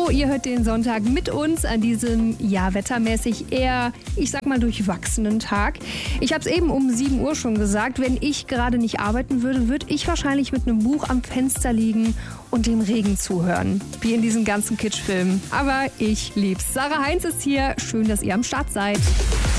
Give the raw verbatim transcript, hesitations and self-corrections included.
Hallo, ihr hört den Sonntag mit uns an diesem, ja, wettermäßig eher, ich sag mal, durchwachsenen Tag. Ich habe es eben um sieben Uhr schon gesagt, wenn ich gerade nicht arbeiten würde, würde ich wahrscheinlich mit einem Buch am Fenster liegen und dem Regen zuhören. Wie in diesen ganzen Kitschfilmen. Aber ich lieb's. Sarah Heinz ist hier. Schön, dass ihr am Start seid.